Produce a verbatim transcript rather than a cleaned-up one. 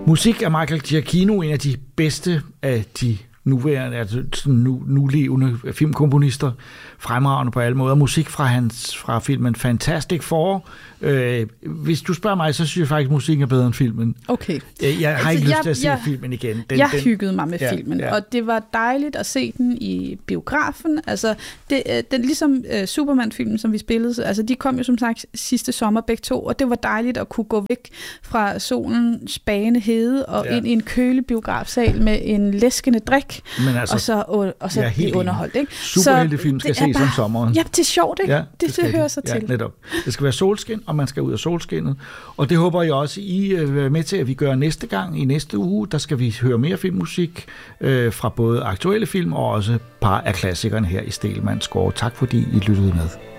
Musik af Michael Giacchino, en af de bedste af de nuværende, altså nu, nulevende filmkomponister, fremragende på alle måder. Musik fra hans fra filmen Fantastic Four. Øh, hvis du spørger mig, så synes jeg faktisk, at musikken er bedre end filmen. Okay. Jeg, jeg har altså, ikke jeg, lyst til at se jeg, filmen igen. Den, jeg den, hyggede mig med ja, filmen, ja. og det var dejligt at se den i biografen. Altså, det, den, ligesom uh, Superman-filmen, som vi spillede, altså de kom jo som sagt sidste sommer begge to, og det var dejligt at kunne gå væk fra solens bagende hede og ja. ind i en kølig biografsal med en læskende drik, altså, og så, og, og så blive underholdt. Ikke? Superheltefilm skal ses om sommeren. Ja, det er sjovt, ikke? Ja, det, det, det hører sig ja, til. Netop. Det skal være solskin, og man skal ud af solskinnet. Og det håber jeg også, I er med til, at vi gør næste gang i næste uge. Der skal vi høre mere filmmusik øh, fra både aktuelle film og også et par af klassikerne her i Stegelmanns Score. Tak fordi I lyttede med.